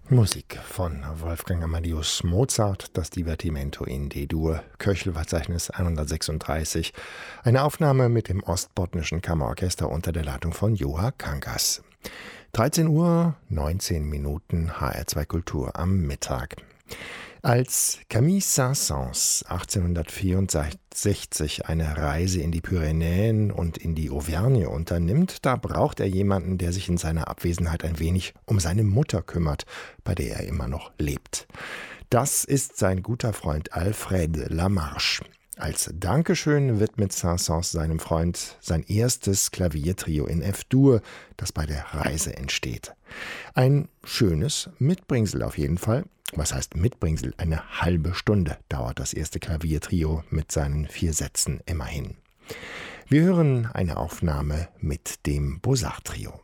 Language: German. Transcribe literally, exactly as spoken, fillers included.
Musik von Wolfgang Amadeus Mozart, das Divertimento in D-Dur, Köchelverzeichnis hundertsechsunddreißig, eine Aufnahme mit dem Ostbotnischen Kammerorchester unter der Leitung von Juha Kangas. dreizehn Uhr, neunzehn Minuten, H R zwei Kultur am Mittag. Als Camille Saint-Saëns achtzehnhundertvierundsechzig eine Reise in die Pyrenäen und in die Auvergne unternimmt, da braucht er jemanden, der sich in seiner Abwesenheit ein wenig um seine Mutter kümmert, bei der er immer noch lebt. Das ist sein guter Freund Alfred Lamarche. Als Dankeschön widmet Saint-Saëns seinem Freund sein erstes Klaviertrio in F-Dur, das bei der Reise entsteht. Ein schönes Mitbringsel auf jeden Fall. Was heißt Mitbringsel? Eine halbe Stunde dauert das erste Klaviertrio mit seinen vier Sätzen immerhin. Wir hören eine Aufnahme mit dem Beaux-Arts-Trio.